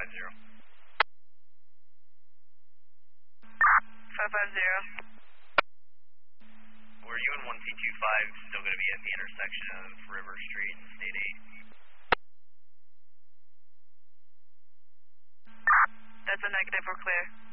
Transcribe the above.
550. Were you and 1C25 still going to be at the intersection of River Street and State 8? That's a negative, we're clear.